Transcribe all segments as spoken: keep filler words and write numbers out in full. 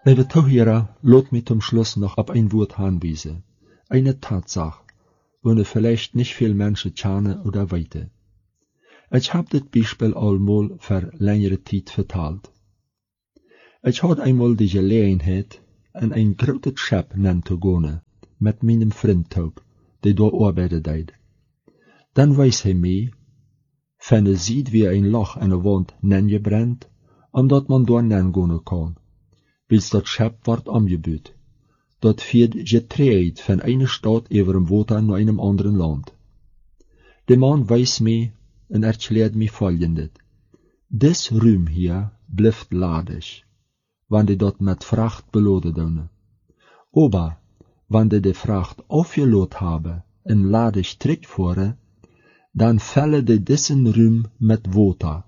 Liebe Zuhörer, lasst mich zum Schluss noch auf ein Wort hinweisen. Eine Tatsache, ohne vielleicht nicht viel Menschen kennen oder weiten. Ich hab das Beispiel allmal für längere Zeit vertalt. Ich hatte einmal die Gelegenheit, in ein großes Schiff zu gehen, mit meinem Freund Taub, der dort arbeitet. Dann weiß er mir, wenn er sieht, wie ein Loch in der Wand nebrennt, und dat man dort gehen kann. Bis dat Schiff wird umgebaut. Dat wird gedreht von einer Stadt über dem Wasser nach einem anderen Land. Der Mann weiß mir und erklärt mir folgendes. Das Ruhm hier bleibt ladig, wenn die dort mit Fracht beladen doen. Aber, wenn die die Fracht aufgeladen haben und ladig zurückfahren, dann fällen die diesen Ruhm mit Wasser.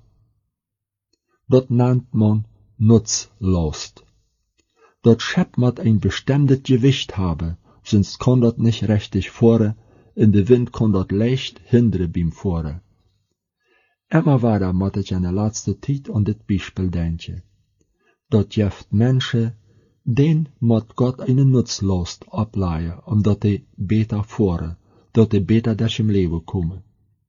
Dat nennt man Nutzlast. Dat Schiff muss ein bestimmtes Gewicht haben, sonst kann dat nicht richtig fahren, und der Wind kann dat leicht hindern beim Fahren. Immer weiter muss ich in der letzten Zeit an das Beispiel denken. Dat gibt Menschen, denen muss Gott eine Nutzlast ableihen, um dat die besser fahren, dat die besser durch im Leben kommen.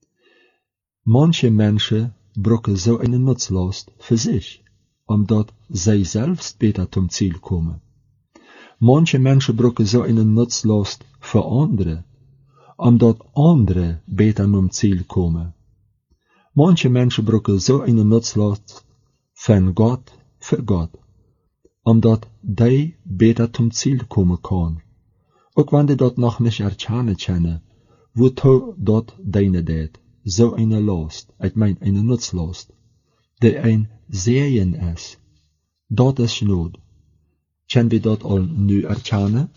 Manche Menschen brauchen so eine Nutzlast für sich, omdat zij selbst beter zum Ziel kommen. Manche Menschen brauchen so eine Nutzlast für andere, omdat andere beter zum Ziel kommen. Manche Menschen brauchen so eine Nutzlast von Gott für Gott, omdat die beter zum Ziel kommen kann. Auch wenn die dort noch nicht erkennen können, wozu dort deine det, so eine Last, ich mein eine Nutzlast, der ein Sehen ist. Dat is nood. Können wir dat al nu erkennen?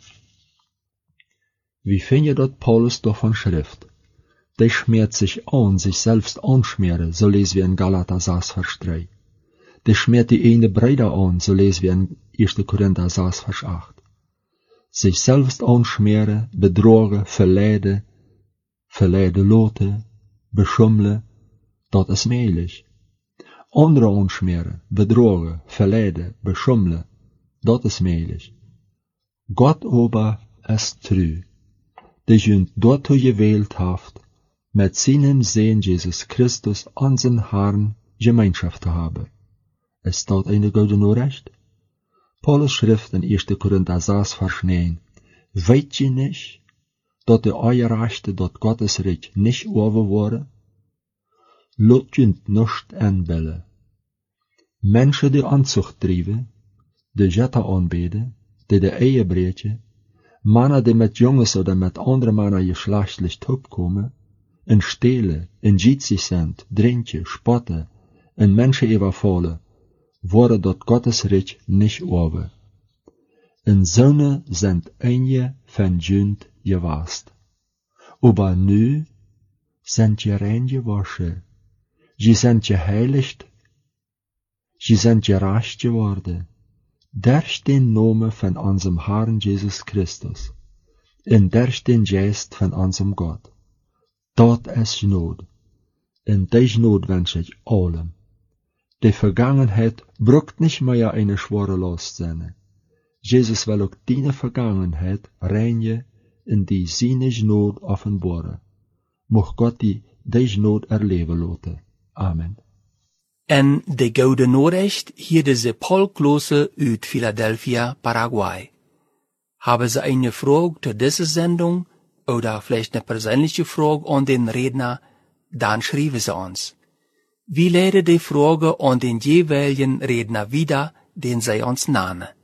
Wie finde je dat Paulus davon schrift? Der schmiert sich an, sich selbst anschmieren, so lesen wir in Galater sechs, Vers drei. Der schmiert die eine Brüder an, so lesen wir in erster Korinther sechs, Vers acht. Sich selbst anschmieren, betrogen, verleiden, verleiden loten, beschummeln, dat is möglich. Andere anschmieren, betrogen, verleiden, beschummeln, dat is möglich. Gott aber ist treu, der uns dazu gewählt hat, mit seinem Sohn Jesus Christus, unseren Herrn, Gemeinschaft zu haben. Ist das eine gute Nachricht? Paulus schrift in erster Korinther sechs, Vers neun, Weet je nicht, dat de euer Rechte, dat Gottes Reich nicht overworden? Lot junt nicht aanbellen. Menschen die Anzucht drijven, die Jetta aanbeden, die de Ehe breken, Männer die mit Jungs oder mit anderen Männern geschlechtlich opkomen, en stelen, en gietsig sind, drinken, spotten, en Menschen überfallen, worden dat Gottes Reich nicht over. En Söhne sind einige von junt gewast. Aber nu sind je rein gewaschen. Sie sind geheiligt, sie sind gerecht geworden, durch den Namen von unserem Herrn Jesus Christus, und durch den Geist von unserem Gott. Dat ist Not, und diese Not wünsche ich allem. Die Vergangenheit braucht nicht mehr eine schwere Last sein. Jesus will auch deine Vergangenheit reinigen, in die seine Not offenbaren. Mocht Gott die diese Not erleben lassen. Amen. En de Gouden Nachricht hier deze Paul Klose uit Philadelphia, Paraguay. Haben Sie eine Frage zu dieser Sendung oder vielleicht eine persönliche Frage an den Redner, dann schreiben Sie uns. Wir leiten die Frage an den jeweiligen Redner wieder, den Sie uns nennen.